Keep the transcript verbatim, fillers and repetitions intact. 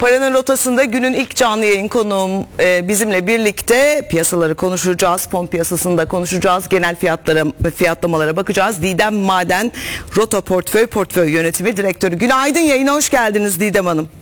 Paranın Rotası'nda günün ilk canlı yayın konuğum e, bizimle birlikte piyasaları konuşacağız. Fon piyasasında konuşacağız. Genel fiyatlara ve fiyatlamalara bakacağız. Didem Maden, Rota Portföy Portföy Yönetimi Direktörü. Günaydın, yayına hoş geldiniz Didem Hanım.